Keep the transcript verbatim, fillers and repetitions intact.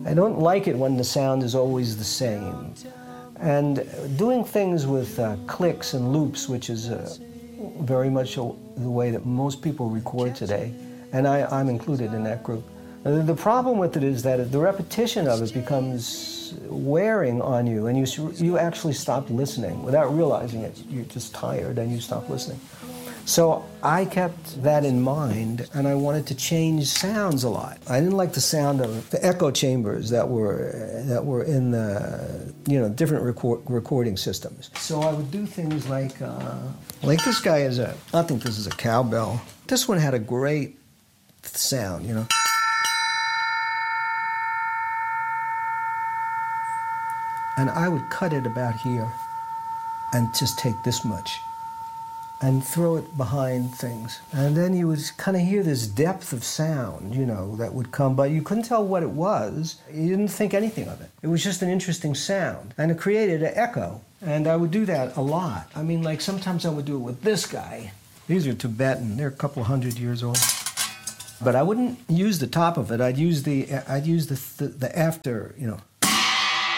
I don't like it when the sound is always the same. And doing things with uh, clicks and loops, which is uh, very much the way that most people record today, and I, I'm included in that group. Uh, the problem with it is that the repetition of it becomes wearing on you, and you, you actually stop listening without realizing it. You're just tired and you stop listening. So I kept that in mind, and I wanted to change sounds a lot. I didn't like the sound of the echo chambers that were that were in the you know different record, recording systems. So I would do things like uh, like this guy is a I think this is a cowbell. This one had a great sound, you know. And I would cut it about here and just take this much and throw it behind things. And then you would kind of hear this depth of sound, you know, that would come, but you couldn't tell what it was. You didn't think anything of it. It was just an interesting sound. And it created an echo. And I would do that a lot. I mean, like sometimes I would do it with this guy. These are Tibetan. They're a couple hundred years old. But I wouldn't use the top of it. I'd use the, I'd use the, the, the after, you know,